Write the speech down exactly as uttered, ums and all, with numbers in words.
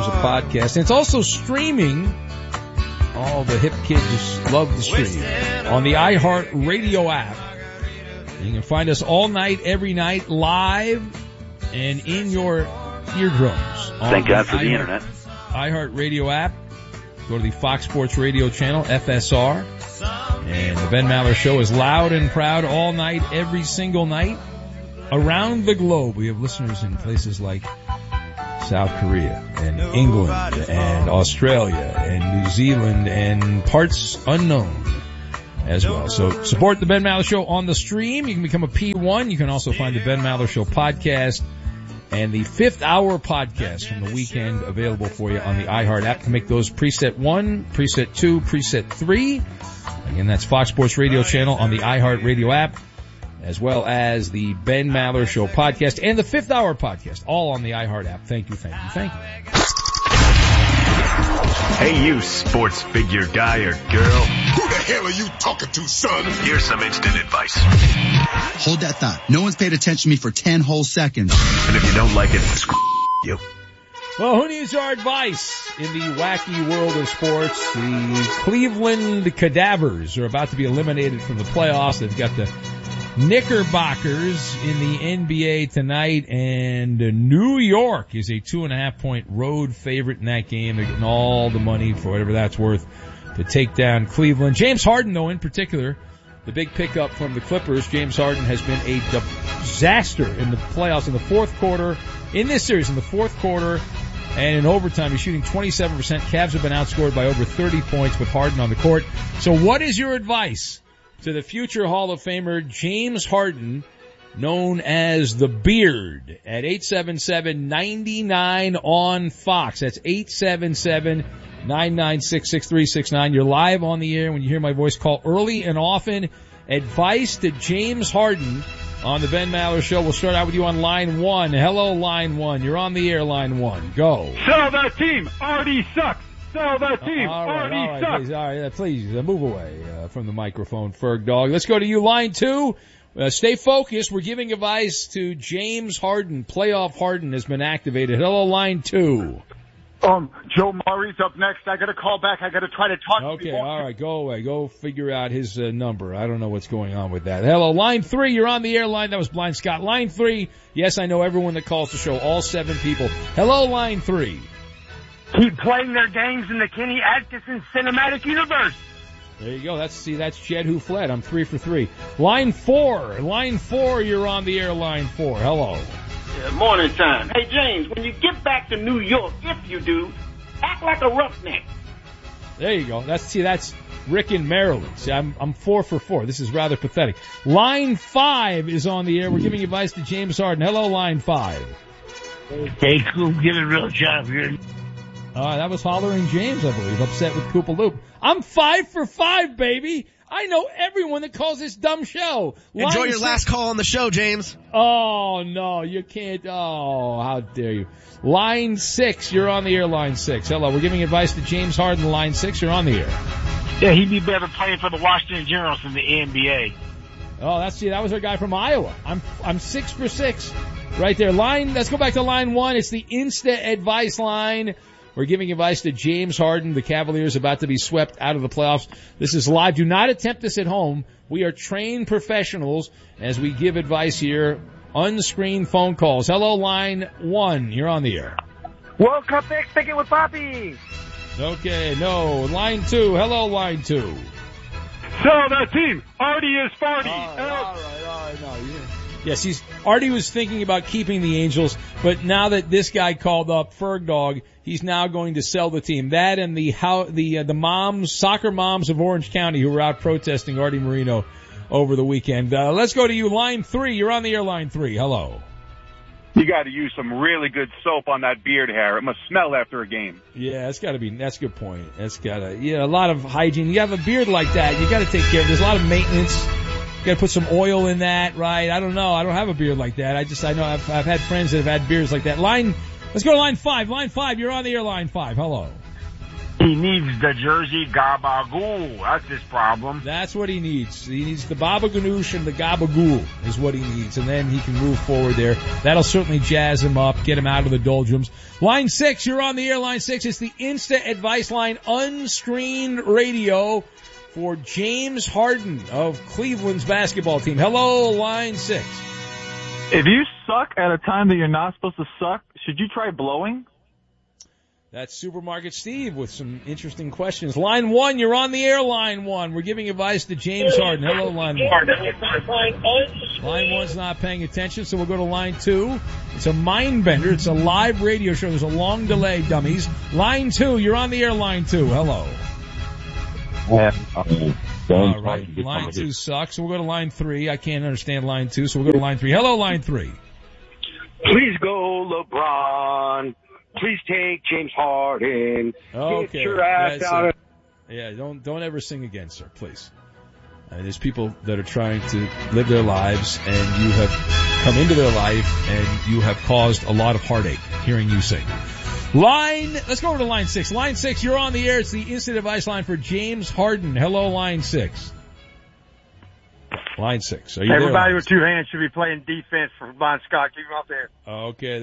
platforms of podcast. And it's also streaming. All the hip kids love the stream on the iHeart Radio app. You can find us all night, every night, live and in your eardrums. Thank God for the internet. iHeart Radio app. Go to the Fox Sports Radio channel, F S R. And the Ben Maller Show is loud and proud all night, every single night, around the globe. We have listeners in places like South Korea and England and Australia and New Zealand and parts unknown as well. So support the Ben Maller Show on the stream. You can become a P one. You can also find the Ben Maller Show podcast and the fifth hour podcast from the weekend available for you on the iHeart app. You can make those preset one, preset two, preset three. Again, that's Fox Sports Radio channel on the iHeart Radio app, as well as the Ben Maller Show podcast and the fifth hour podcast, all on the iHeart app. Thank you, thank you, thank you. Hey, you sports figure guy or girl. Who the hell are you talking to, son? Here's some instant advice. Hold that thought. No one's paid attention to me for ten whole seconds. And if you don't like it, screw you. Well, who needs our advice in the wacky world of sports? The Cleveland Cadavers are about to be eliminated from the playoffs. They've got the Knickerbockers in the N B A tonight, and New York is a two and a half point road favorite in that game. They're getting all the money for whatever that's worth to take down Cleveland. James Harden, though, in particular, the big pickup from the Clippers. James Harden has been a disaster in the playoffs in the fourth quarter, in this series, in the fourth quarter, and in overtime. He's shooting twenty-seven percent. Cavs have been outscored by over thirty points with Harden on the court. So what is your advice to the future Hall of Famer James Harden, known as the Beard, at eight seven seven, nine nine on Fox? That's eight seven seven, nine nine six, six three six nine. You're live on the air when you hear my voice. Call early and often. Advice to James Harden on the Ben Maller Show. We'll start out with you on line one. Hello, line one. You're on the air, line one. Go. Sell that team. Artie sucks. Sell that team. Uh, all right, Artie all right, sucks. please, all right, uh, please uh, move away uh, from the microphone, Ferg Dog. Let's go to you, line two. Uh, stay focused. We're giving advice to James Harden. Playoff Harden has been activated. Hello, line two. Um, Joe Murray's up next. I gotta call back. I gotta try to talk Okay, to him. all right, go away. Go figure out his uh, number. I don't know what's going on with that. Hello, line three. You're on the air. Line, that was Blind Scott. Line three. Yes, I know everyone that calls the show. All seven people. Hello, line three. Keep playing their games in the Kenny Atkinson cinematic universe. There you go. That's, see, that's Jed who fled. I'm three for three. Line four. Line four, you're on the air, line four. Hello. Yeah, morning time. Hey, James, when you get back to New York, if you do, act like a roughneck. There you go. That's, see, that's Rick in Maryland. See, I'm, I'm four for four. This is rather pathetic. Line five is on the air. We're giving advice to James Harden. Hello, line five. Hey, Coop, get a real job here. Uh, that was Hollering James, I believe, upset with Koopa Loop. I'm five for five, baby. I know everyone that calls this dumb show. Line Enjoy your six. last call on the show, James. Oh, no, you can't. Oh, how dare you. Line six, you're on the air, line six. Hello, we're giving advice to James Harden, line six, you're on the air. Yeah, he'd be better playing for the Washington Generals than the N B A. Oh, that's, see, that was our guy from Iowa. I'm, I'm six for six right there. Line, let's go back to line one. It's the Insta advice line. We're giving advice to James Harden. The Cavaliers about to be swept out of the playoffs. This is live. Do not attempt this at home. We are trained professionals as we give advice here. Unscreened phone calls. Hello, line one. You're on the air. World Cup X ticket with Poppy. Okay, no. Line two. Hello, line two. Sell that team. Artie is farty. All right, all right, all right. No, you Yes, he's Artie was thinking about keeping the Angels, but now that this guy called up Ferg Dog, he's now going to sell the team. That and the how the uh, the moms, soccer moms of Orange County who were out protesting Artie Moreno over the weekend. Uh, let's go to you, line three. You're on the air, line three. Hello. You got to use some really good soap on that beard hair. It must smell after a game. Yeah, that's got to be. That's a good point. That's got to. Yeah, a lot of hygiene. You have a beard like that, you got to take care of it. There's a lot of maintenance. You got to put some oil in that, right? I don't know. I don't have a beard like that. I just, I know I've, I've had friends that have had beards like that. Line, let's go to line five. Line five, you're on the air, line five. Hello. He needs the jersey gabagool. That's his problem. That's what he needs. He needs the Baba Ganoush and the Gabagool is what he needs, and then he can move forward there. That'll certainly jazz him up, get him out of the doldrums. Line six, you're on the air. Line six, it's the Insta Advice Line unscreened radio for James Harden of Cleveland's basketball team. Hello, line six. If you suck at a time that you're not supposed to suck, should you try blowing? That's Supermarket Steve with some interesting questions. Line one, you're on the air, line one. We're giving advice to James Harden. Hello, line one. Line one's not paying attention, so we'll go to line two. It's a mind bender. It's a live radio show. There's a long delay, dummies. Line two, you're on the air, line two. Hello. All right, line two sucks. So we'll go to line three. I can't understand line two, so we'll go to line three. Hello, line three. Please go, LeBron. Please take James Harden. Okay. Get your ass That's out it. of Yeah, don't don't ever sing again, sir, please. Uh, there's people that are trying to live their lives, and you have come into their life, and you have caused a lot of heartache hearing you sing. Line, let's go over to line six. Line six, you're on the air. It's the Instant Advice Line for James Harden. Hello, line six. Line six. Are you Everybody there? with two hands should be playing defense for Von Scott. Keep him up there. Okay.